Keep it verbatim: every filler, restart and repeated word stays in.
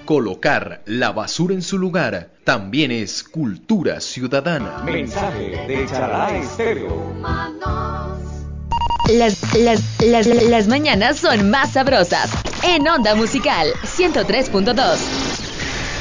Colocar la basura en su lugar también es cultura ciudadana. Mensaje de Charalá Estéreo. Las, las, las, las mañanas son más sabrosas. En Onda Musical ciento tres punto dos.